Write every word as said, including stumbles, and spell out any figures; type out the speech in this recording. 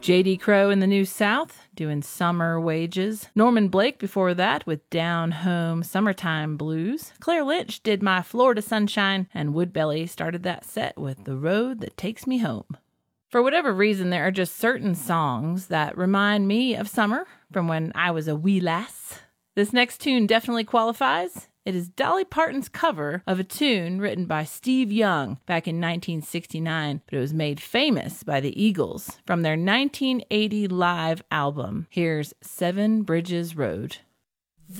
J D Crowe in the New South doing Summer Wages. Norman Blake before that with Down Home Summertime Blues. Claire Lynch did My Florida Sunshine, and Woodbelly started that set with The Road That Takes Me Home. For whatever reason, there are just certain songs that remind me of summer from when I was a wee lass. This next tune definitely qualifies. It is Dolly Parton's cover of a tune written by Steve Young back in nineteen sixty-nine, but it was made famous by the Eagles from their nineteen eighty live album. Here's Seven Bridges Road.